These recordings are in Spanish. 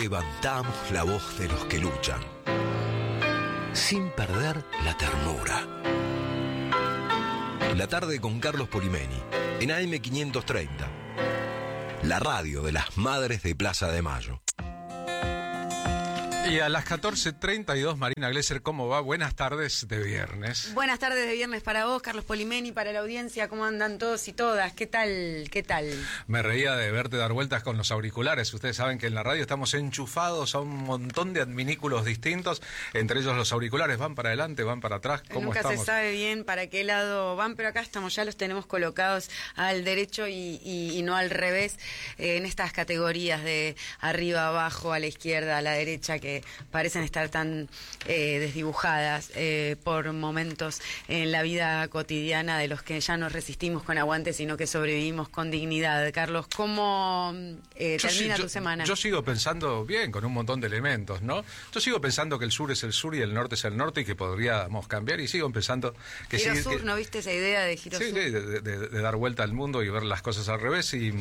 levantamos la voz de los que luchan, sin perder la ternura. La tarde con Carlos Polimeni, en AM 530, la radio de las madres de Plaza de Mayo. Y a las 14:32, Marina Glesser, ¿cómo va? Buenas tardes de viernes. Buenas tardes de viernes para vos, Carlos Polimeni, para la audiencia. ¿Cómo andan todos y todas? ¿Qué tal? ¿Qué tal? Me reía de verte dar vueltas con los auriculares. Ustedes saben que en la radio estamos enchufados a un montón de adminículos distintos, entre ellos los auriculares. ¿Van para adelante, van para atrás? ¿Cómo Nunca estamos? Se sabe bien para qué lado van, pero acá estamos, ya los tenemos colocados al derecho y no al revés, en estas categorías de arriba, abajo, a la izquierda, a la derecha, que parecen estar tan desdibujadas por momentos en la vida cotidiana, de los que ya no resistimos con aguante, sino que sobrevivimos con dignidad. Carlos, ¿cómo termina tu semana? Yo sigo pensando bien, con un montón de elementos, ¿no? Yo sigo pensando que el sur es el sur y el norte es el norte y que podríamos cambiar, y sigo pensando que Giro sí. Sur, ¿no viste esa idea de Giro Sí, Sur? de dar vuelta al mundo y ver las cosas al revés, y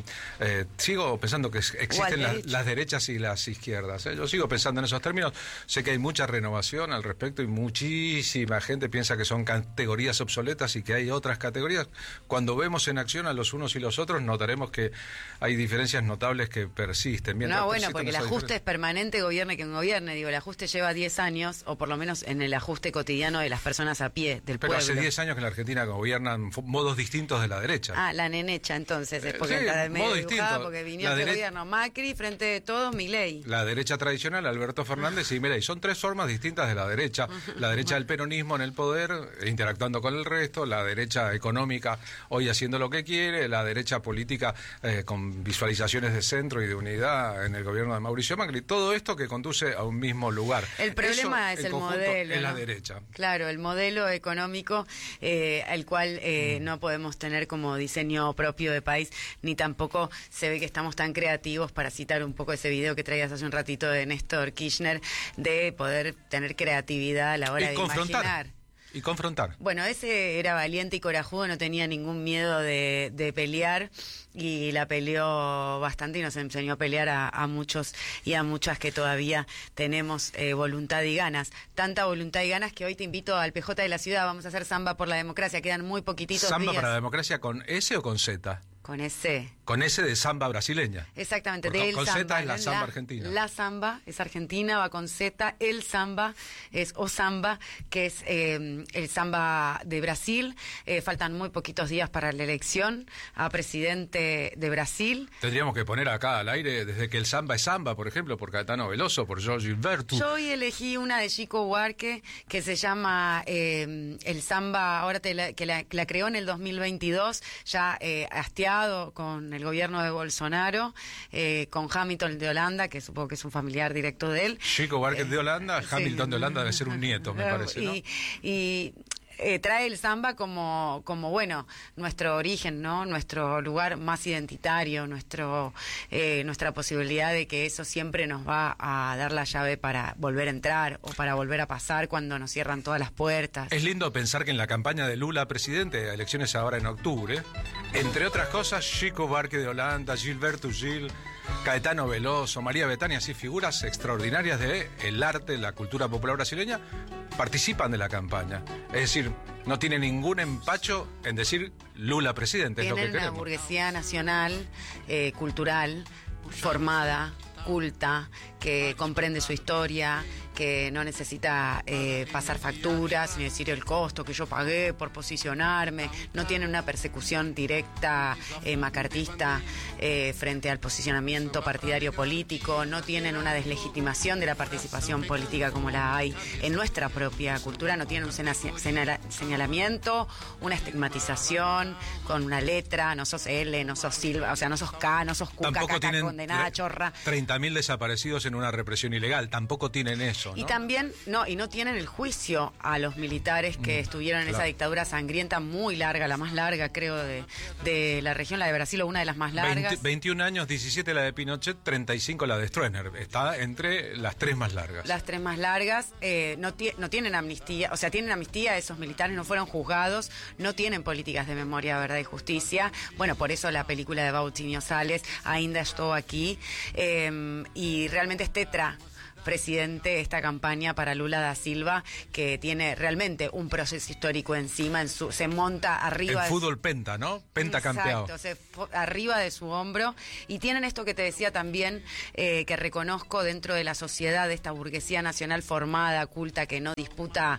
sigo pensando que existen las derechas y las izquierdas. Yo sigo pensando en esos términos. Sé que hay mucha renovación al respecto y muchísima gente piensa que son categorías obsoletas y que hay otras categorías. Cuando vemos en acción a los unos y los otros, notaremos que hay diferencias notables que persisten. No, bueno, porque el ajuste es permanente, gobierne quien gobierne. Digo, el ajuste lleva 10 años, o por lo menos en el ajuste cotidiano de las personas a pie, del pueblo. Pero hace 10 años que en la Argentina gobiernan modos distintos de la derecha. Ah, la nenecha, entonces, es porque sí, está de medio modo dibujada, distinto. porque vinieron este gobierno Macri, frente de todos, Milei. La derecha tradicional, Alberto Fernández y Milei. Son tres formas distintas de la derecha. La derecha del peronismo en el poder, interactuando con el resto; la derecha económica, hoy haciendo lo que quiere; la derecha política, con visualizaciones de centro y de unidad en el gobierno de Mauricio Macri. Todo esto que conduce a un mismo lugar. El problema es el modelo. Es ¿no? la derecha. Claro, el modelo económico, el cual no podemos tener como diseño propio de país, ni tampoco se ve que estamos tan creativos, para citar un poco ese video que traías hace un ratito de Néstor Kirchner, de poder tener creatividad a la hora de imaginar. Y confrontar. Bueno, ese era valiente y corajudo, no tenía ningún miedo de pelear, y la peleó bastante y nos enseñó a pelear a muchos y a muchas que todavía tenemos voluntad y ganas. Tanta voluntad y ganas que hoy te invito al PJ de la ciudad. Vamos a hacer Samba por la Democracia, quedan muy poquititos ¿Samba días. para la Democracia con S o con Z? Con ese. Con S de samba brasileña. Exactamente, Porque del con samba. Z es la samba argentina. La samba es argentina, va con Z. El samba es o samba, que es el samba de Brasil. Faltan muy poquitos días para la elección a presidente de Brasil. Tendríamos que poner acá al aire, desde que el samba es samba, por ejemplo, por Caetano Veloso, por Jorge Gilberto. Yo hoy elegí una de Chico Buarque que se llama el samba, ahora que la creó en el 2022, ya hastiado con el gobierno de Bolsonaro, con Hamilton de Holanda, que supongo que es un familiar directo de él. Chico Buarque de Holanda, Hamilton de Holanda debe ser un nieto, me parece, ¿no? Y trae el samba como bueno, nuestro origen, ¿no? Nuestro lugar más identitario, nuestra posibilidad de que eso siempre nos va a dar la llave para volver a entrar o para volver a pasar cuando nos cierran todas las puertas. Es lindo pensar que en la campaña de Lula presidente, elecciones ahora en octubre, entre otras cosas, Chico Buarque de Holanda, Gilberto Gil, Caetano Veloso, María Bethânia, así figuras extraordinarias del arte, la cultura popular brasileña, participan de la campaña. Es decir, no tiene ningún empacho en decir Lula presidente, es lo que Tienen una queremos. burguesía nacional, cultural, formada, culta, que comprende su historia, que no necesita pasar facturas ni decir el costo que yo pagué por posicionarme. No tiene una persecución directa macartista frente al posicionamiento partidario político. No tienen una deslegitimación de la participación política como la hay en nuestra propia cultura. No tienen un señalamiento, una estigmatización con una letra. No sos L, no sos Silva, o sea, no sos K, no sos Q, Tampoco caca, tienen condenada, chorra. 30.000 desaparecidos en una represión ilegal. Tampoco tienen eso. eso, ¿no? Y también, no tienen el juicio a los militares que estuvieron en esa dictadura sangrienta muy larga, la más larga, creo, de la región, la de Brasil, o una de las más largas. 21 años, 17 la de Pinochet, 35 la de Stroessner. Está entre las 3 más largas. Las 3 más largas. No tienen amnistía, o sea, tienen amnistía, esos militares no fueron juzgados, no tienen políticas de memoria, verdad y justicia. Bueno, por eso la película de Bautinho Sales, Ainda Estou Aquí, y realmente es tetra presidente esta campaña para Lula da Silva, que tiene realmente un proceso histórico encima, se monta arriba. El fútbol penta, ¿no? Penta campeado. Exacto, arriba de su hombro. Y tienen esto que te decía también, que reconozco dentro de la sociedad, de esta burguesía nacional formada, culta, que no disputa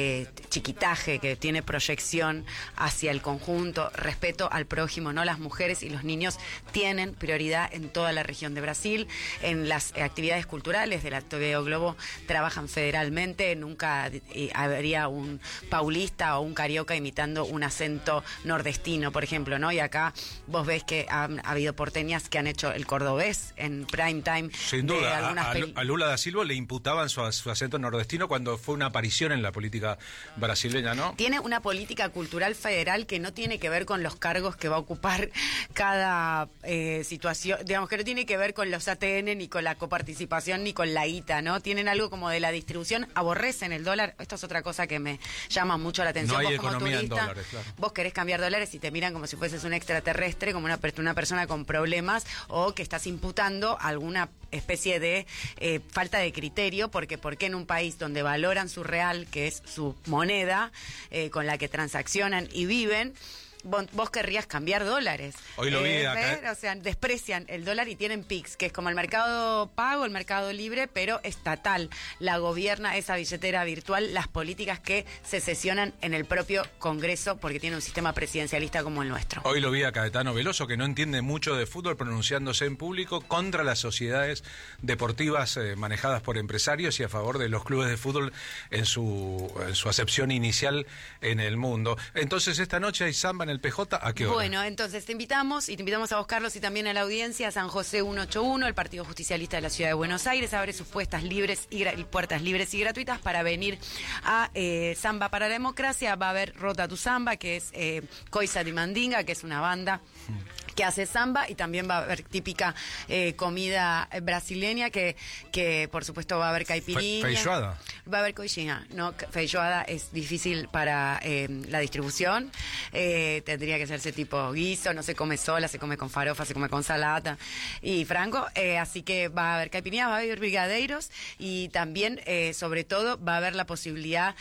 chiquitaje, que tiene proyección hacia el conjunto, respeto al prójimo, ¿no? Las mujeres y los niños tienen prioridad en toda la región de Brasil, en las actividades culturales de la TVO Globo trabajan federalmente, nunca habría un paulista o un carioca imitando un acento nordestino, por ejemplo, ¿no? Y acá vos ves que ha habido porteñas que han hecho el cordobés en prime time. Sin duda, a Lula da Silva le imputaban su acento nordestino cuando fue una aparición en la política brasileña, ¿no? Tiene una política cultural federal que no tiene que ver con los cargos que va a ocupar cada situación, digamos que no tiene que ver con los ATN, ni con la coparticipación, ni con la guita, ¿no? Tienen algo como de la distribución, aborrecen el dólar. Esto es otra cosa que me llama mucho la atención. No hay vos como economía turista, en dólares, claro. Vos querés cambiar dólares y te miran como si fueses un extraterrestre, como una persona con problemas, o que estás imputando alguna especie de falta de criterio, porque ¿por qué en un país donde valoran su real, que es su moneda, con la que transaccionan y viven, vos querrías cambiar dólares? Hoy lo vi acá. O sea, desprecian el dólar y tienen PIX, que es como el mercado pago, el mercado libre, pero estatal. La gobierna esa billetera virtual, las políticas que se sesionan en el propio Congreso, porque tiene un sistema presidencialista como el nuestro. Hoy lo vi a Caetano Veloso, que no entiende mucho de fútbol, pronunciándose en público contra las sociedades deportivas manejadas por empresarios y a favor de los clubes de fútbol en su acepción inicial en el mundo. Entonces, esta noche hay samba en el PJ, ¿a qué hora? Bueno, entonces te invitamos a vos, Carlos, y también a la audiencia, a San José 181, el Partido Justicialista de la Ciudad de Buenos Aires abre sus puertas libres y gratuitas para venir a Samba para la Democracia. Va a haber Rota tu Samba, que es Coisa de Mandinga, que es una banda que hace samba, y también va a haber típica comida brasileña, que por supuesto va a haber caipirinha. Feijoada. Va a haber coxinha, ¿no? Feijoada es difícil para la distribución, tendría que hacerse tipo guiso, no se come sola, se come con farofa, se come con salata y frango, así que va a haber caipirinha, va a haber brigadeiros, y también, sobre todo, va a haber la posibilidad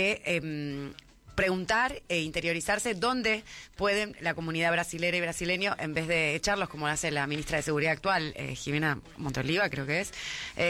de preguntar e interiorizarse dónde pueden la comunidad brasilera y brasileño, en vez de echarlos como lo hace la ministra de Seguridad actual, Jimena Montoliva, creo que es,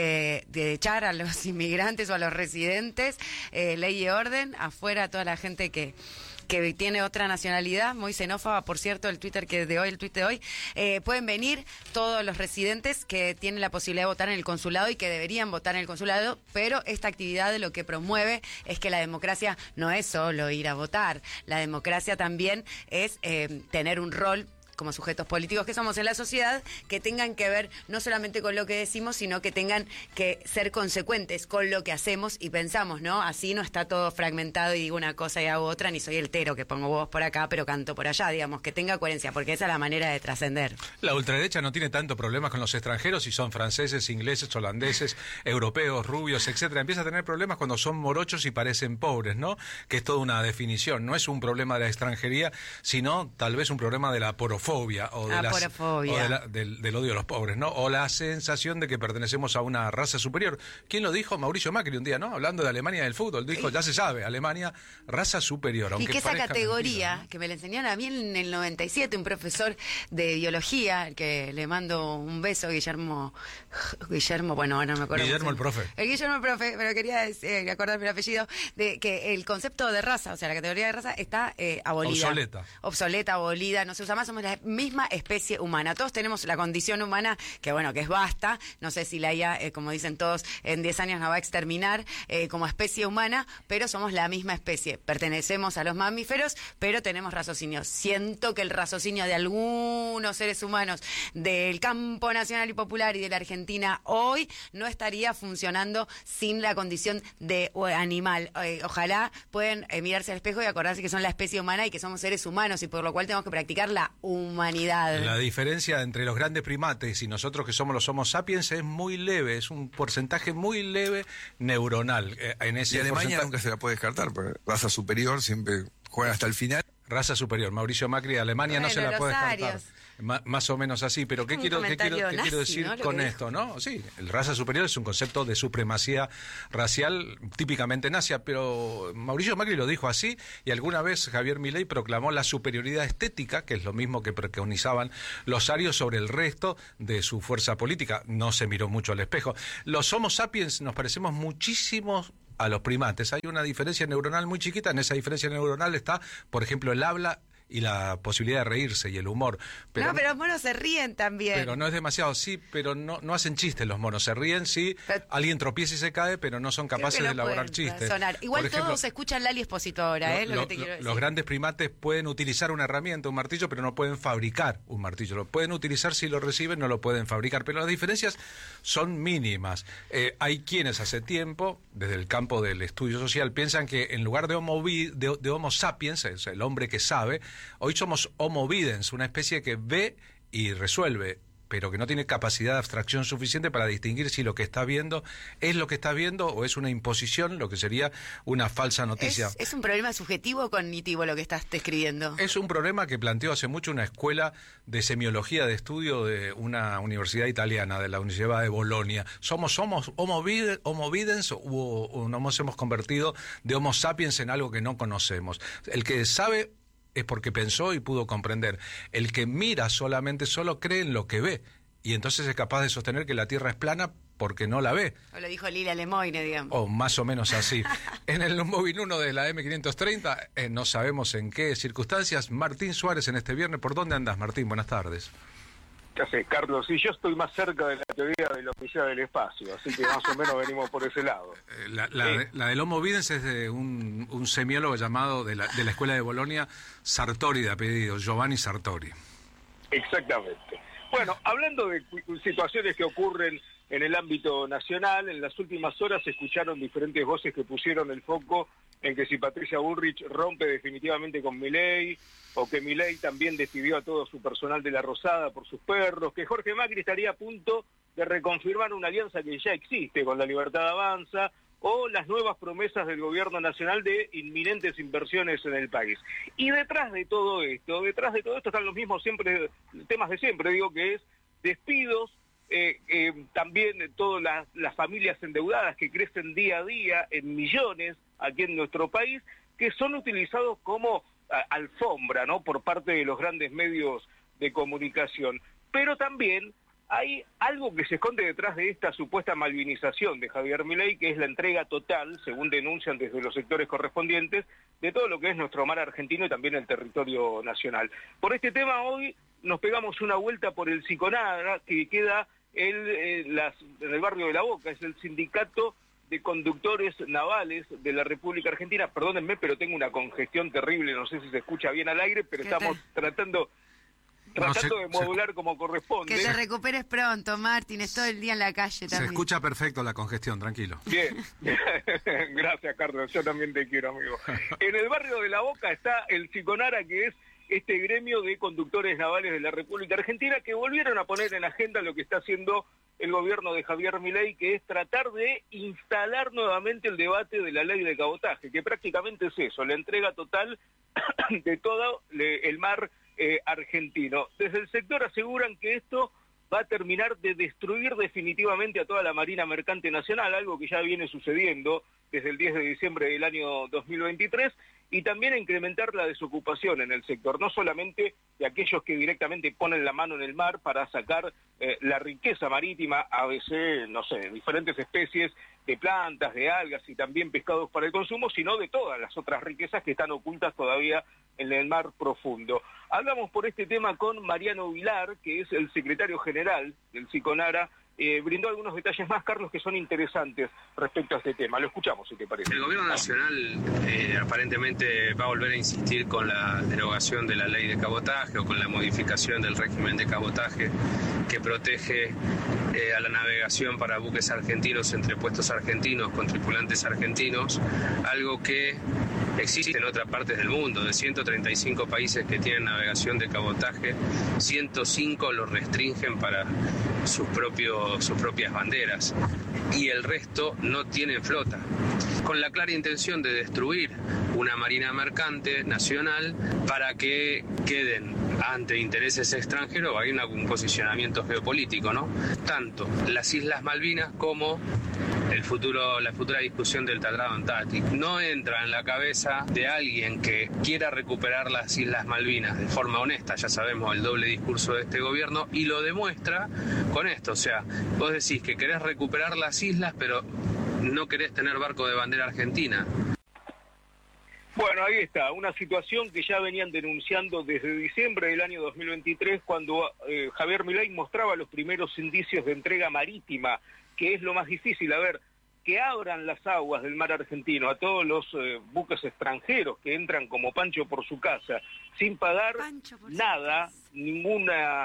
de echar a los inmigrantes o a los residentes, ley y orden, afuera toda la gente que tiene otra nacionalidad, muy xenófoba, por cierto, el tuit de hoy, pueden venir todos los residentes que tienen la posibilidad de votar en el consulado y que deberían votar en el consulado, pero esta actividad lo que promueve es que la democracia no es solo ir a votar, la democracia también es tener un rol como sujetos políticos que somos en la sociedad, que tengan que ver no solamente con lo que decimos, sino que tengan que ser consecuentes con lo que hacemos y pensamos, ¿no? Así no está todo fragmentado y digo una cosa y hago otra, ni soy el tero que pongo huevos por acá pero canto por allá, digamos, que tenga coherencia, porque esa es la manera de trascender. La ultraderecha no tiene tanto problemas con los extranjeros, si son franceses, ingleses, holandeses, europeos, rubios, etcétera. Empieza a tener problemas cuando son morochos y parecen pobres, ¿no? Que es toda una definición. No es un problema de la extranjería, sino tal vez un problema de la porofobia o del odio a los pobres, ¿no? O la sensación de que pertenecemos a una raza superior. ¿Quién lo dijo? Mauricio Macri un día, ¿no? Hablando de Alemania del fútbol, dijo, ya se sabe, Alemania, raza superior. Y que esa categoría, mentira, ¿no? Que me la enseñaron a mí en el 97, un profesor de biología, que le mando un beso, Guillermo, bueno, ahora no me acuerdo. Guillermo el profe. Guillermo el profe, pero quería acordarme el apellido, de que el concepto de raza, o sea, la categoría de raza está abolida. Obsoleta, abolida, no se usa más, somos misma especie humana. Todos tenemos la condición humana que, bueno, que es vasta. No sé si la IA, como dicen todos, en 10 años nos va a exterminar como especie humana, pero somos la misma especie. Pertenecemos a los mamíferos, pero tenemos raciocinio. Siento que el raciocinio de algunos seres humanos del campo nacional y popular y de la Argentina hoy no estaría funcionando sin la condición de animal. Ojalá puedan mirarse al espejo y acordarse que son la especie humana y que somos seres humanos y por lo cual tenemos que practicar la humanidad. La diferencia entre los grandes primates y nosotros que somos los Homo sapiens es muy leve, es un porcentaje muy leve neuronal. En ese y Alemania nunca se la puede descartar, porque raza superior siempre juega hasta el final. Raza superior. Mauricio Macri de Alemania no se la puede descartar. Más o menos así, pero ¿qué quiero decir ¿no? con esto? ¿No? Sí, el raza superior es un concepto de supremacía racial típicamente nazi, pero Mauricio Macri lo dijo así y alguna vez Javier Milei proclamó la superioridad estética, que es lo mismo que preconizaban los arios sobre el resto de su fuerza política. No se miró mucho al espejo. Los Homo sapiens nos parecemos muchísimo a los primates. Hay una diferencia neuronal muy chiquita. En esa diferencia neuronal está, por ejemplo, el habla y la posibilidad de reírse y el humor. Pero los monos se ríen también. Pero no es demasiado, sí, pero no hacen chistes los monos. Se ríen, sí, alguien tropieza y se cae, pero no son capaces de elaborar chistes. Igual todos escuchan Lali Expositora, lo que te quiero decir. Los grandes primates pueden utilizar una herramienta, un martillo, pero no pueden fabricar un martillo. Lo pueden utilizar si lo reciben, no lo pueden fabricar. Pero las diferencias son mínimas. Hay quienes hace tiempo, desde el campo del estudio social, piensan que en lugar de Homo sapiens, es el hombre que sabe, hoy somos Homo videns, una especie que ve y resuelve, pero que no tiene capacidad de abstracción suficiente para distinguir si lo que está viendo es lo que está viendo o es una imposición, lo que sería una falsa noticia. ¿Es un problema subjetivo o cognitivo lo que estás describiendo? Es un problema que planteó hace mucho una escuela de semiología de estudio de una universidad italiana, de la Universidad de Bolonia. ¿Somos Homo videns o nos hemos convertido de Homo sapiens en algo que no conocemos? El que sabe es porque pensó y pudo comprender. El que mira solamente solo cree en lo que ve y entonces es capaz de sostener que la Tierra es plana porque no la ve. O lo dijo Lila Lemoine, digamos. O más o menos así. En el Móvil 1 de la M530, no sabemos en qué circunstancias, Martín Suárez en este viernes. ¿Por dónde andas, Martín? Buenas tardes. ¿Qué haces, Carlos? Y yo estoy más cerca de la teoría de la Odisea del espacio, así que más o menos venimos por ese lado. La del Homo videns es de un semiólogo llamado de la Escuela de Bolonia, Sartori de apellido, Giovanni Sartori. Exactamente. Bueno, hablando de situaciones que ocurren en el ámbito nacional, en las últimas horas se escucharon diferentes voces que pusieron el foco en que si Patricia Bullrich rompe definitivamente con Milei, o que Milei también despidió a todo su personal de La Rosada por sus perros, que Jorge Macri estaría a punto de reconfirmar una alianza que ya existe con La Libertad Avanza, o las nuevas promesas del gobierno nacional de inminentes inversiones en el país. Y detrás de todo esto están los mismos temas de siempre, digo, que es despidos, también todas las familias endeudadas que crecen día a día en millones aquí en nuestro país, que son utilizados como alfombra, ¿no?, por parte de los grandes medios de comunicación. Pero también hay algo que se esconde detrás de esta supuesta malvinización de Javier Milei, que es la entrega total, según denuncian desde los sectores correspondientes, de todo lo que es nuestro mar argentino y también el territorio nacional. Por este tema hoy nos pegamos una vuelta por el Siconara, que queda en el barrio de La Boca, es el sindicato de conductores navales de la República Argentina. Perdónenme, pero tengo una congestión terrible, no sé si se escucha bien al aire, pero estamos tratando de modular como corresponde. Que te recuperes pronto, Martín, es todo el día en la calle también. Se escucha perfecto la congestión, tranquilo. Bien, gracias, Carlos, yo también te quiero, amigo. En el barrio de La Boca está el Siconara, que es este gremio de conductores navales de la República Argentina, que volvieron a poner en agenda lo que está haciendo el gobierno de Javier Milei, que es tratar de instalar nuevamente el debate de la ley de cabotaje, que prácticamente es eso, la entrega total de todo el mar argentino. Desde el sector aseguran que esto va a terminar de destruir definitivamente a toda la Marina Mercante Nacional, algo que ya viene sucediendo desde el 10 de diciembre del año 2023, y también a incrementar la desocupación en el sector, no solamente de aquellos que directamente ponen la mano en el mar para sacar la riqueza marítima, a veces, no sé, diferentes especies de plantas, de algas y también pescados para el consumo, sino de todas las otras riquezas que están ocultas todavía en el mar profundo. Hablamos por este tema con Mariano Vilar, que es el secretario general del SICONARA. Brindó algunos detalles más, Carlos, que son interesantes respecto a este tema. Lo escuchamos, si te parece. El gobierno nacional aparentemente va a volver a insistir con la derogación de la ley de cabotaje o con la modificación del régimen de cabotaje que protege a la navegación para buques argentinos entre puestos argentinos con tripulantes argentinos, algo que existe en otras partes del mundo. De 135 países que tienen navegación de cabotaje, 105 lo restringen para sus propias banderas y el resto no tienen flota, con la clara intención de destruir una marina mercante nacional para que queden ante intereses extranjeros. Hay un posicionamiento geopolítico, ¿no? Tanto las Islas Malvinas como la futura discusión del Tratado Antártico. No entra en la cabeza de alguien que quiera recuperar las Islas Malvinas de forma honesta. Ya sabemos el doble discurso de este gobierno y lo demuestra con esto. O sea, vos decís que querés recuperar las islas, pero no querés tener barco de bandera argentina. Bueno, ahí está, una situación que ya venían denunciando desde diciembre del año 2023, cuando Javier Milei mostraba los primeros indicios de entrega marítima, que es lo más difícil. A ver, que abran las aguas del mar argentino a todos los buques extranjeros que entran como Pancho por su casa, sin pagar nada, ninguna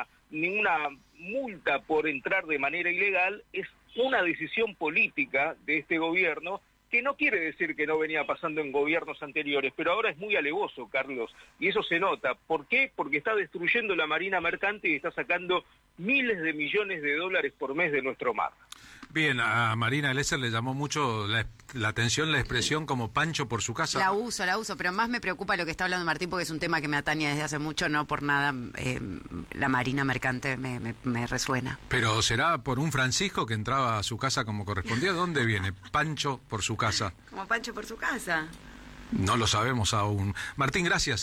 multa por entrar de manera ilegal, es una decisión política de este gobierno, que no quiere decir que no venía pasando en gobiernos anteriores, pero ahora es muy alevoso, Carlos, y eso se nota. ¿Por qué? Porque está destruyendo la marina mercante y está sacando miles de millones de dólares por mes de nuestro mar. Bien, a Marina Glesser le llamó mucho la atención la expresión como Pancho por su casa. La uso, pero más me preocupa lo que está hablando Martín, porque es un tema que me atañe desde hace mucho, no por nada la marina mercante me resuena. Pero ¿será por un Francisco que entraba a su casa como correspondía? ¿Dónde viene Pancho por su casa? Como Pancho por su casa. No lo sabemos aún. Martín, gracias,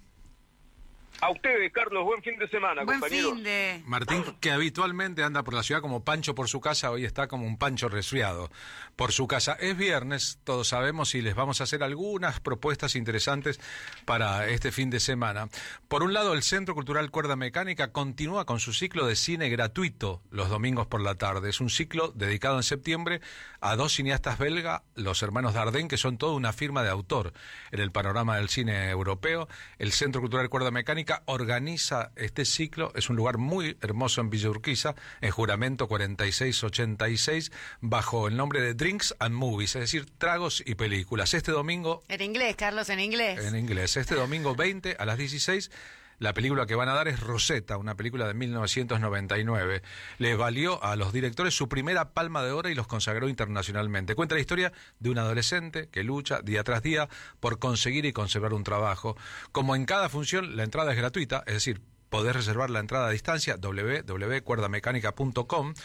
A ustedes, Carlos, buen fin de semana, buen compañeros. Fin de... Martín, que habitualmente anda por la ciudad como Pancho por su casa, hoy está como un Pancho resfriado por su casa. Es viernes, todos sabemos, y les vamos a hacer algunas propuestas interesantes para este fin de semana. Por un lado, el Centro Cultural Cuerda Mecánica continúa con su ciclo de cine gratuito los domingos por la tarde. Es un ciclo dedicado en septiembre a dos cineastas belgas, los hermanos Dardenne, que son toda una firma de autor en el panorama del cine europeo. El Centro Cultural Cuerda Mecánica organiza este ciclo, es un lugar muy hermoso en Villa Urquiza, en Juramento 4686, bajo el nombre de Drinks and Movies, es decir, tragos y películas. Este domingo... En inglés, Carlos, en inglés. En inglés. Este domingo 20 a las 16... La película que van a dar es Rosetta, una película de 1999. Les valió a los directores su primera Palma de Oro y los consagró internacionalmente. Cuenta la historia de un adolescente que lucha día tras día por conseguir y conservar un trabajo. Como en cada función, la entrada es gratuita, es decir, podés reservar la entrada a distancia, www.cuerdamecánica.com,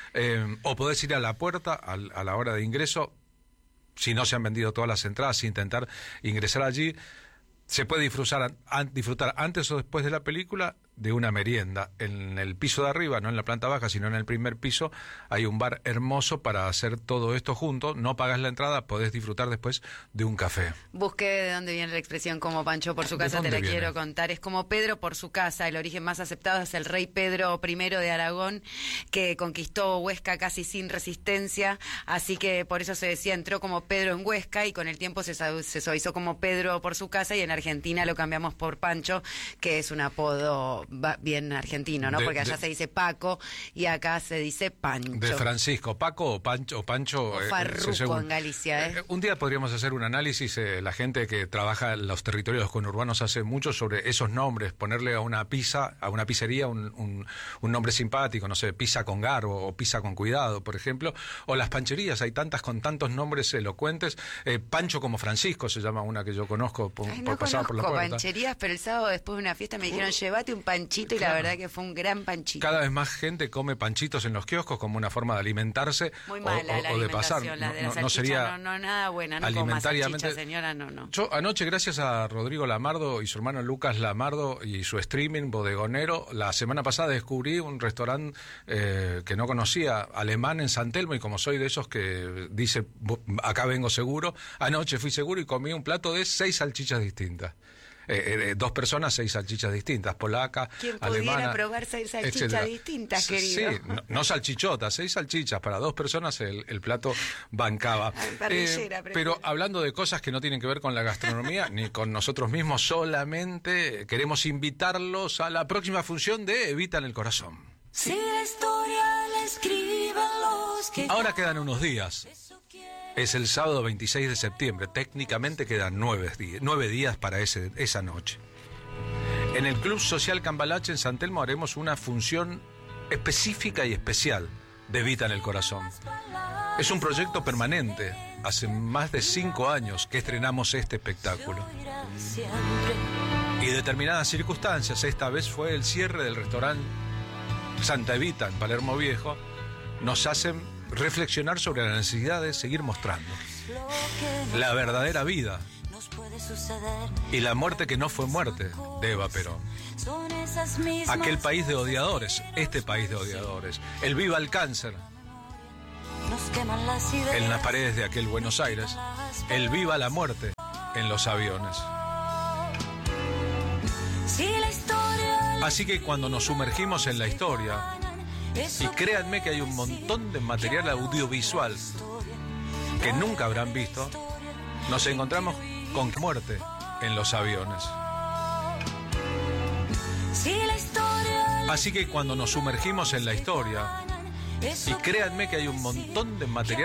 o podés ir a la puerta a la hora de ingreso. Si no se han vendido todas las entradas, intentar ingresar allí. Se puede disfrutar antes o después de la película de una merienda. En el piso de arriba, no en la planta baja, sino en el primer piso, hay un bar hermoso para hacer todo esto junto. No pagas la entrada, podés disfrutar después de un café. Busqué de dónde viene la expresión como Pancho por su casa, te la viene? Quiero contar. Es como Pedro por su casa. El origen más aceptado es el rey Pedro I de Aragón, que conquistó Huesca casi sin resistencia, así que por eso se decía entró como Pedro en Huesca, y con el tiempo se suavizó como Pedro por su casa, y en Argentina lo cambiamos por Pancho, que es un apodo bien argentino, ¿no? Porque allá se dice Paco y acá se dice Pancho. De Francisco, Paco o Pancho. O Farruco en Galicia, Un día podríamos hacer un análisis, la gente que trabaja en los territorios conurbanos hace mucho sobre esos nombres, ponerle a una pizza, a una pizzería un nombre simpático, no sé, pizza con garbo o pizza con cuidado, por ejemplo, o las pancherías, hay tantas con tantos nombres elocuentes. Pancho como Francisco se llama una que yo conozco por pasar por la puerta. Pancherías, pero el sábado después de una fiesta me dijeron, llévate un panchito y la verdad que fue un gran panchito. Cada vez más gente come panchitos en los kioscos como una forma de alimentarse muy mala la o de pasar. No sería nada buena, no coma salchicha, señora, no. Yo anoche, gracias a Rodrigo Lamardo y su hermano Lucas Lamardo y su streaming bodegonero, la semana pasada descubrí un restaurante que no conocía, alemán en San Telmo, y como soy de esos que dice, acá vengo seguro, anoche fui seguro y comí un plato de 6 salchichas distintas. 2 personas, 6 salchichas distintas, polaca, ¿quién alemana, pudiera probar 6 salchichas distintas, querido? Sí, no salchichotas, 6 salchichas para 2 personas, el plato bancaba. Pero hablando de cosas que no tienen que ver con la gastronomía ni con nosotros mismos, solamente queremos invitarlos a la próxima función de Evita en el Corazón. Si la historia la escriben los que... Ahora quedan unos días. Es el sábado 26 de septiembre. Técnicamente quedan 9 días para esa noche. En el Club Social Cambalache en San Telmo haremos una función específica y especial de Evita en el Corazón. Es un proyecto permanente. Hace más de 5 años que estrenamos este espectáculo. Y determinadas circunstancias, esta vez fue el cierre del restaurante Santa Evita en Palermo Viejo, nos hacen reflexionar sobre la necesidad de seguir mostrando la verdadera vida y la muerte que no fue muerte de Eva Perón. Aquel país de odiadores, este país de odiadores, el viva el cáncer en las paredes de aquel Buenos Aires, el viva la muerte en los aviones. Así que cuando nos sumergimos en la historia, y créanme que hay un montón de material audiovisual que nunca habrán visto, nos encontramos con muerte en los aviones. Así que cuando nos sumergimos en la historia, y créanme que hay un montón de material